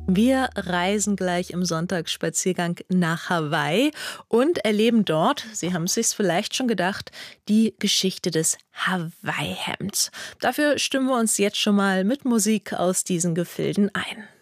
Wir reisen gleich im Sonntagsspaziergang nach Hawaii und erleben dort, Sie haben es sich vielleicht schon gedacht, die Geschichte des Hawaii-Hemds. Dafür stimmen wir uns jetzt schon mal mit Musik aus diesen Gefilden ein.